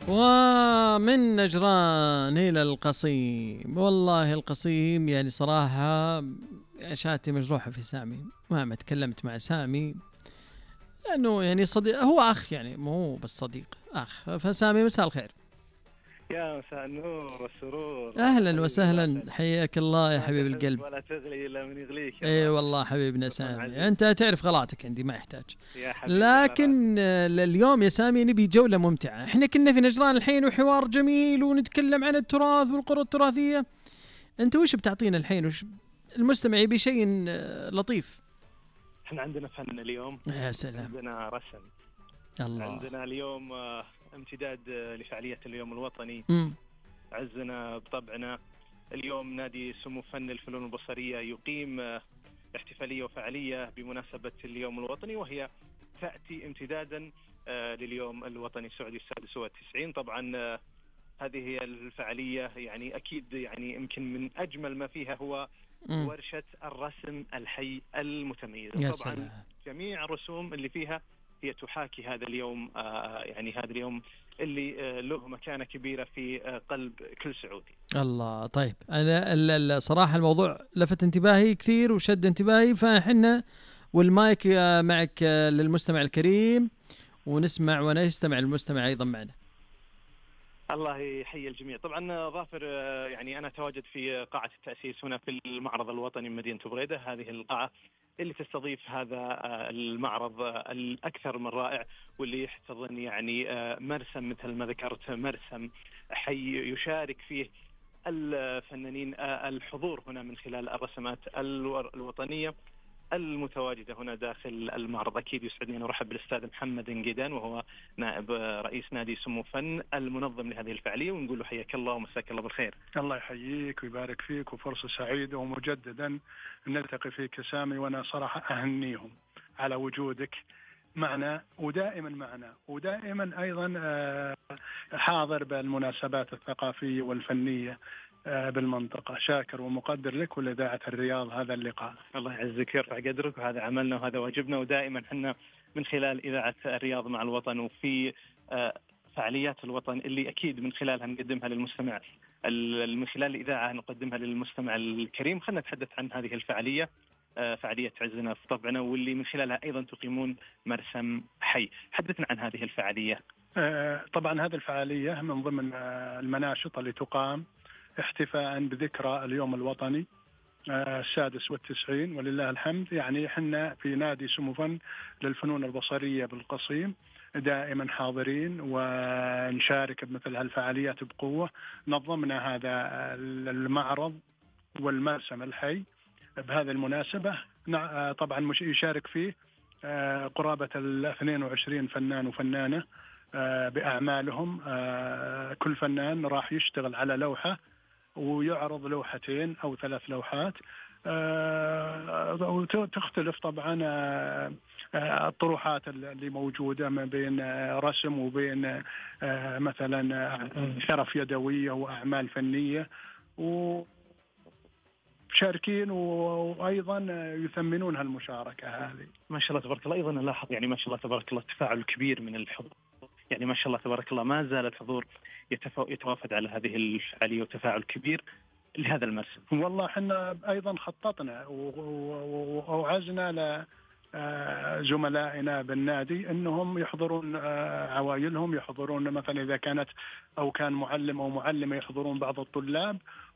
ومن نجران إلى القصيم، والله القصيم يعني صراحة شاتي مجروحة في سامي، مهما تكلمت مع سامي لأنه يعني صديق، هو أخ يعني مو بس صديق، أخ. فسامي مساء الخير. يا مساء النور والسرور. أهلا وسهلا، حياك الله يا ما حبيب تحس القلب. ولا تغلي إلا من يغليك. اي والله حبيبنا سامي، انت تعرف غلاتك عندي ما يحتاج. يا حبيبي لكن اليوم يا سامي نبي جولة ممتعة. احنا كنا في نجران الحين وحوار جميل ونتكلم عن التراث والقرى التراثية. انت وش بتعطينا الحين؟ وش المستمع يبي؟ شيء لطيف. احنا عندنا فن اليوم. يا سلام. عندنا رسم. الله. عندنا اليوم امتداد لفعالية اليوم الوطني. عزنا بطبعنا. اليوم نادي سمو فن الفنون البصرية يقيم احتفالية وفعالية بمناسبة اليوم الوطني، وهي تأتي امتدادا لليوم الوطني السعودي السادس والتسعين. طبعا هذه هي الفعالية، يعني أكيد يعني يمكن من أجمل ما فيها هو ورشة الرسم الحي المتميزة. طبعا جميع الرسوم اللي فيها هي تحاكي هذا اليوم، يعني هذا اليوم اللي له مكانة كبيرة في قلب كل سعودي. الله. طيب أنا صراحة الموضوع لفت انتباهي كثير وشد انتباهي، فإحنا والمايك معك للمستمع الكريم، ونسمع ونستمع المستمع أيضا معنا. الله يحيي الجميع. طبعا ظافر، يعني أنا تواجد في قاعة التأسيس هنا في المعرض الوطني من مدينة بريدة. هذه القاعة اللي تستضيف هذا المعرض الأكثر من رائع، واللي يحتضن يعني مرسم مثل ما ذكرت، مرسم حي يشارك فيه الفنانين الحضور هنا من خلال الرسمات الوطنية المتواجدة هنا داخل المعرض. أكيد يسعدني أن أرحب بالأستاذ محمد نقيدان، وهو نائب رئيس نادي سمو فن المنظم لهذه الفعالية، ونقول له حياك الله ومساك الله بالخير. الله يحييك ويبارك فيك، وفرصة سعيدة ومجددا نلتقي فيك سامي، وأنا صراحة أهنيهم على وجودك معنا ودائما أيضا حاضر بالمناسبات الثقافية والفنية بالمنطقة. شاكر ومقدر لك ولإذاعة الرياض هذا اللقاء. الله يعزك ويرفع قدرك، وهذا عملنا وهذا واجبنا، ودائما حنا من خلال إذاعة الرياض مع الوطن وفي فعاليات الوطن اللي أكيد من خلالها نقدمها للمستمع، من خلال الإذاعة نقدمها للمستمع الكريم. خلنا نتحدث عن هذه الفعالية، فعالية عزنا في طبعنا، واللي من خلالها أيضا تقيمون مرسم حي. حدثنا عن هذه الفعالية. طبعا هذه الفعالية من ضمن المناشط اللي تقام احتفاء بذكرى اليوم الوطني السادس والتسعين، ولله الحمد. يعني احنا في نادي سمو فن للفنون البصرية بالقصيم دائما حاضرين ونشارك بمثل هالفعاليات بقوة. نظمنا هذا المعرض والمرسم الحي بهذا المناسبة. طبعا يشارك فيه قرابة 22 فنان وفنانة بأعمالهم. كل فنان راح يشتغل على لوحة ويعرض لوحتين أو 3 لوحات، وتختلف طبعا الطروحات اللي موجودة ما بين رسم وبين مثلا حرف يدوية وأعمال فنية، وشاركين وأيضا يثمنون هالمشاركة هذه. ما شاء الله تبارك الله. أيضا نلاحظ يعني ما شاء الله تبارك الله تفاعل كبير من الحضور، يعني ما شاء الله تبارك الله ما زال الحضور يتوافد على هذه الفعالية، وتفاعل كبير لهذا المرسم. والله احنا أيضا خططنا ووعزنا لزملائنا بالنادي أنهم يحضرون عوائلهم، يحضرون مثلا إذا كانت أو كان معلم أو معلمة يحضرون بعض الطلاب،